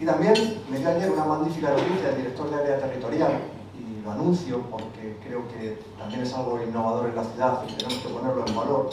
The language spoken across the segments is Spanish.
también me dio ayer una magnífica noticia del director de área territorial, y lo anuncio porque creo que también es algo innovador en la ciudad y tenemos que ponerlo en valor.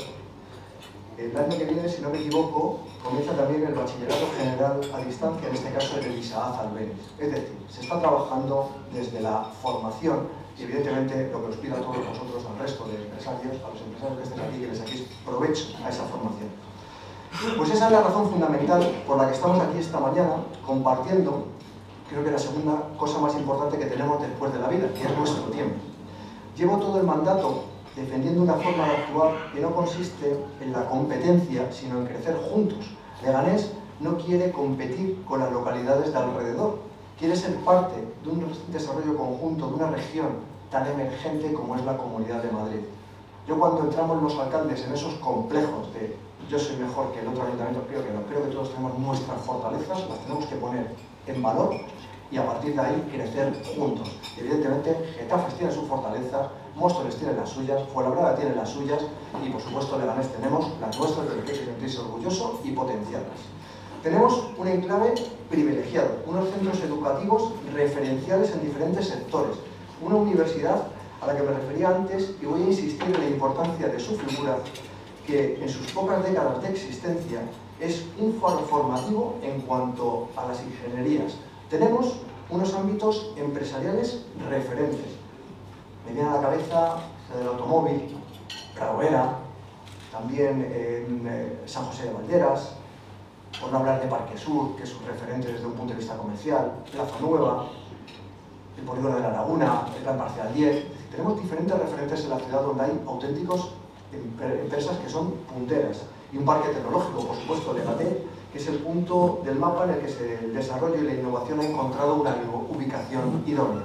El año que viene, si no me equivoco, comienza también el bachillerato general a distancia, en este caso en el Isaac Albéniz. Es decir, se está trabajando desde la formación y evidentemente lo que os pido a todos vosotros, al resto de empresarios, a los empresarios que estén aquí, que les saquéis provecho a esa formación. Pues esa es la razón fundamental por la que estamos aquí esta mañana compartiendo, creo que la segunda cosa más importante que tenemos después de la vida, que es nuestro tiempo. Llevo todo el mandato defendiendo una forma de actuar que no consiste en la competencia, sino en crecer juntos. Leganés no quiere competir con las localidades de alrededor, quiere ser parte de un desarrollo conjunto, de una región tan emergente como es la Comunidad de Madrid. Yo cuando entramos los alcaldes en esos complejos de yo soy mejor que el otro ayuntamiento, creo que no, creo que todos tenemos nuestras fortalezas, las tenemos que poner en valor y a partir de ahí crecer juntos. Evidentemente, Getafe tiene sus fortalezas, Móstoles tiene las suyas, Fuenlabrada tiene las suyas y por supuesto Leganés tenemos las nuestras, de las que hay que sentirse orgulloso y potenciarlas. Tenemos un enclave privilegiado, unos centros educativos referenciales en diferentes sectores, una universidad a la que me refería antes y voy a insistir en la importancia de su figura, que en sus pocas décadas de existencia es un faro formativo en cuanto a las ingenierías. Tenemos unos ámbitos empresariales referentes. Me viene a la cabeza el automóvil, Pradovera, también en San José de Valderas, por no hablar de Parque Sur, que es un referente desde un punto de vista comercial, Plaza Nueva, el Polígono de la Laguna, el Plan Parcial 10. Tenemos diferentes referentes en la ciudad donde hay auténticos empresas que son punteras. Y un parque tecnológico, por supuesto, Legatec, que es el punto del mapa en el que el desarrollo y la innovación ha encontrado una ubicación idónea.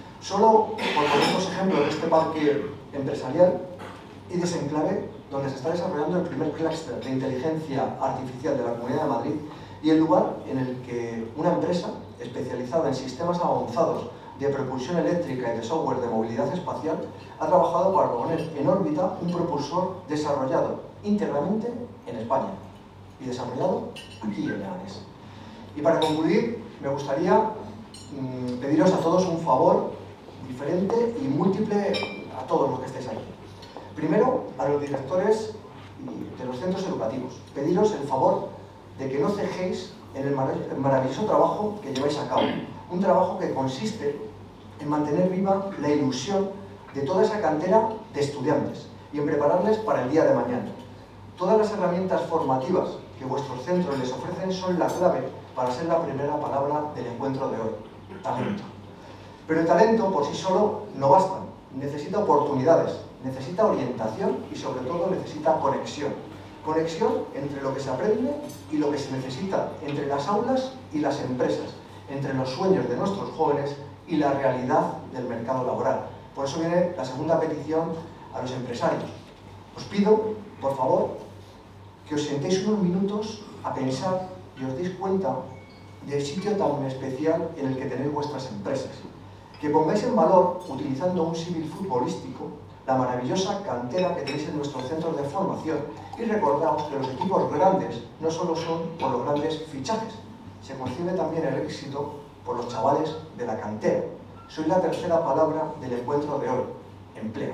Solo por poner dos ejemplos de este parque empresarial y desenclave, donde se está desarrollando el primer clúster de inteligencia artificial de la Comunidad de Madrid y el lugar en el que una empresa especializada en sistemas avanzados de propulsión eléctrica y de software de movilidad espacial ha trabajado para poner en órbita un propulsor desarrollado íntegramente en España y desarrollado aquí en Leganés. Y para concluir, me gustaría pediros a todos un favor diferente y múltiple a todos los que estéis aquí. Primero, a los directores de los centros educativos, pediros el favor de que no cejéis en el maravilloso trabajo que lleváis a cabo. Un trabajo que consiste en mantener viva la ilusión de toda esa cantera de estudiantes y en prepararles para el día de mañana. Todas las herramientas formativas que vuestros centros les ofrecen son la clave para ser la primera palabra del encuentro de hoy: talento. Pero el talento por sí solo no basta, necesita oportunidades, necesita orientación y sobre todo necesita conexión. Conexión entre lo que se aprende y lo que se necesita, entre las aulas y las empresas, entre los sueños de nuestros jóvenes y la realidad del mercado laboral. Por eso viene la segunda petición a los empresarios. Os pido, por favor, que os sentéis unos minutos a pensar y os deis cuenta del sitio tan especial en el que tenéis vuestras empresas. Que pongáis en valor, utilizando un símil futbolístico, la maravillosa cantera que tenéis en nuestros centros de formación y recordaos que los equipos grandes no solo son por los grandes fichajes, se concibe también el éxito por los chavales de la cantera. Soy la tercera palabra del encuentro de hoy: empleo.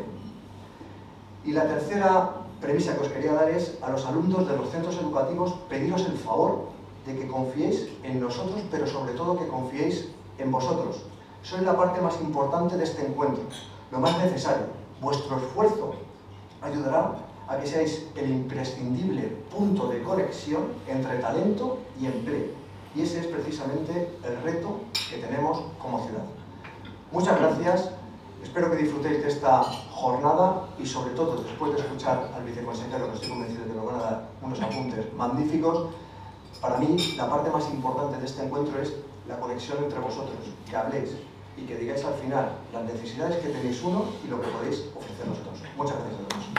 Y la tercera premisa que os quería dar es a los alumnos de los centros educativos pediros el favor de que confiéis en nosotros, pero sobre todo que confiéis en vosotros. Sois la parte más importante de este encuentro, lo más necesario. Vuestro esfuerzo ayudará a que seáis el imprescindible punto de conexión entre talento y empleo. Y ese es precisamente el reto que tenemos como ciudad. Muchas gracias, espero que disfrutéis de esta jornada y sobre todo, después de escuchar al viceconsejero, que estoy convencido de que nos van a dar unos apuntes magníficos, para mí la parte más importante de este encuentro es la conexión entre vosotros, que habléis y que digáis al final las necesidades que tenéis uno y lo que podéis ofrecernos todos. Muchas gracias a todos.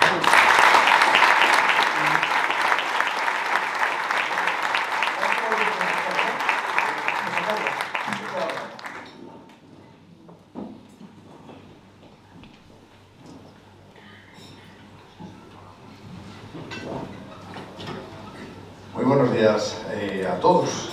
Muy buenos días a todos.